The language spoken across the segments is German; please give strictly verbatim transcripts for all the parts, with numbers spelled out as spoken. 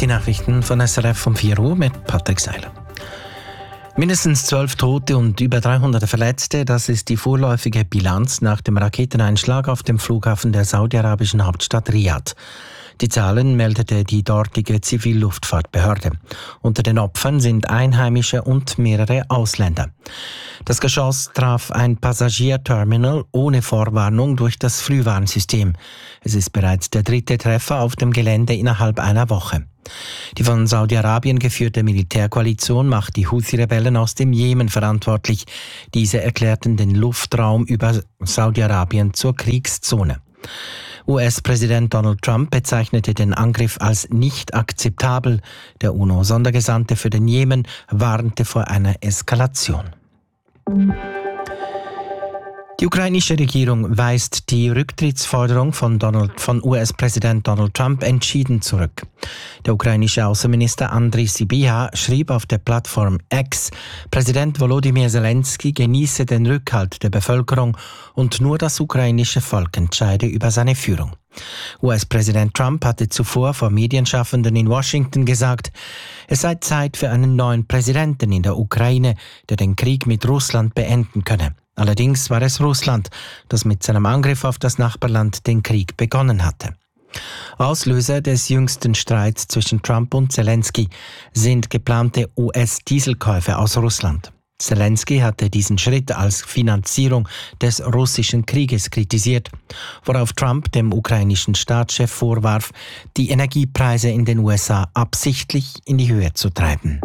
Die Nachrichten von S R F um vier Uhr mit Patrick Seiler. Mindestens zwölf Tote und über dreihundert Verletzte, das ist die vorläufige Bilanz nach dem Raketeneinschlag auf dem Flughafen der saudi-arabischen Hauptstadt Riad. Die Zahlen meldete die dortige Zivilluftfahrtbehörde. Unter den Opfern sind Einheimische und mehrere Ausländer. Das Geschoss traf ein Passagierterminal ohne Vorwarnung durch das Frühwarnsystem. Es ist bereits der dritte Treffer auf dem Gelände innerhalb einer Woche. Die von Saudi-Arabien geführte Militärkoalition macht die Houthi-Rebellen aus dem Jemen verantwortlich. Diese erklärten den Luftraum über Saudi-Arabien zur Kriegszone. U S-Präsident Donald Trump bezeichnete den Angriff als nicht akzeptabel. Der UNO-Sondergesandte für den Jemen warnte vor einer Eskalation. Die ukrainische Regierung weist die Rücktrittsforderung von, Donald, von U S-Präsident Donald Trump entschieden zurück. Der ukrainische Außenminister Andriy Sybiha schrieb auf der Plattform X, Präsident Volodymyr Zelensky genieße den Rückhalt der Bevölkerung und nur das ukrainische Volk entscheide über seine Führung. U S-Präsident Trump hatte zuvor vor Medienschaffenden in Washington gesagt, es sei Zeit für einen neuen Präsidenten in der Ukraine, der den Krieg mit Russland beenden könne. Allerdings war es Russland, das mit seinem Angriff auf das Nachbarland den Krieg begonnen hatte. Auslöser des jüngsten Streits zwischen Trump und Zelensky sind geplante U S-Dieselkäufe aus Russland. Zelensky hatte diesen Schritt als Finanzierung des russischen Krieges kritisiert, worauf Trump dem ukrainischen Staatschef vorwarf, die Energiepreise in den U S A absichtlich in die Höhe zu treiben.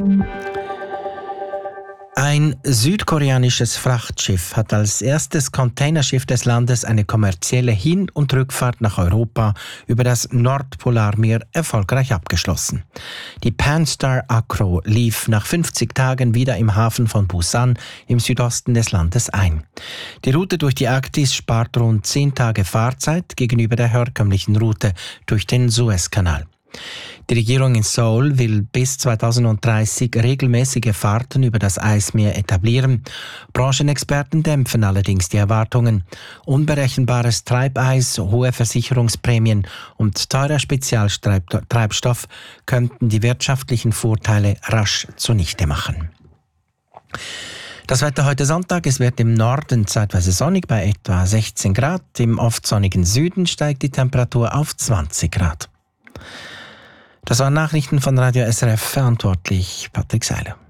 Ein südkoreanisches Frachtschiff hat als erstes Containerschiff des Landes eine kommerzielle Hin- und Rückfahrt nach Europa über das Nordpolarmeer erfolgreich abgeschlossen. Die Panstar Acro lief nach fünfzig Tagen wieder im Hafen von Busan im Südosten des Landes ein. Die Route durch die Arktis spart rund zehn Tage Fahrzeit gegenüber der herkömmlichen Route durch den Suezkanal. Die Regierung in Seoul will bis zweitausenddreißig regelmäßige Fahrten über das Eismeer etablieren. Branchenexperten dämpfen allerdings die Erwartungen. Unberechenbares Treibeis, hohe Versicherungsprämien und teurer Spezialtreibstoff könnten die wirtschaftlichen Vorteile rasch zunichte machen. Das Wetter heute Sonntag, es wird im Norden zeitweise sonnig bei etwa sechzehn Grad. Im oft sonnigen Süden steigt die Temperatur auf zwanzig Grad. Das waren Nachrichten von Radio S R F, verantwortlich Patrick Seiler.